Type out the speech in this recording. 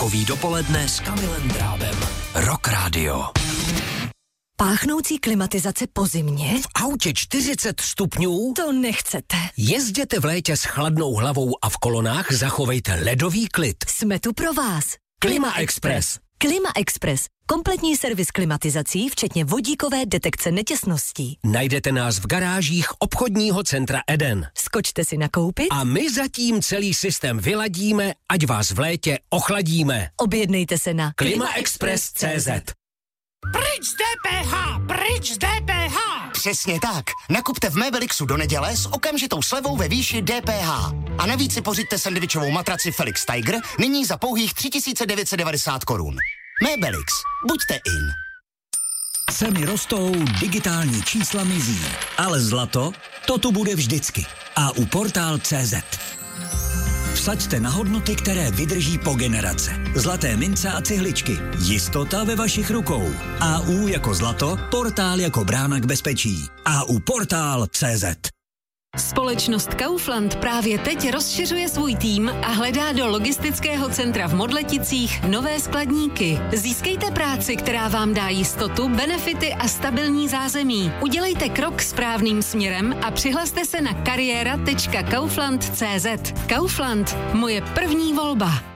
Rokový dopoledne s Kamilem Drábem. Rock Radio. Páchnoucí klimatizace po zimě? V autě 40 stupňů? To nechcete. Jezděte v létě s chladnou hlavou a v kolonách zachovejte ledový klid. Jsme tu pro vás. Klima Express. Klima Express. Kompletní servis klimatizací, včetně vodíkové detekce netěsností. Najdete nás v garážích obchodního centra Eden. Skočte si nakoupit a my zatím celý systém vyladíme, ať vás v létě ochladíme. Objednejte se na klimaexpress.cz. Pryč z DPH! Pryč z DPH! Přesně tak. Nakupte v Mebelixu do neděle s okamžitou slevou ve výši DPH. A navíc si pořiďte sendvičovou matraci Felix Tiger nyní za pouhých 3990 korun. Mebelix. Buďte in. Ceny rostou, digitální čísla mizí, ale zlato, to tu bude vždycky. A u Portál.cz. Vsaďte na hodnoty, které vydrží po generace. Zlaté mince a cihličky. Jistota ve vašich rukou. AU jako zlato, Portál jako brána k bezpečí. AU Portál.cz. Společnost Kaufland právě teď rozšiřuje svůj tým a hledá do logistického centra v Modleticích nové skladníky. Získejte práci, která vám dá jistotu, benefity a stabilní zázemí. Udělejte krok správným směrem a přihlaste se na kariéra.kaufland.cz. Kaufland, moje první volba.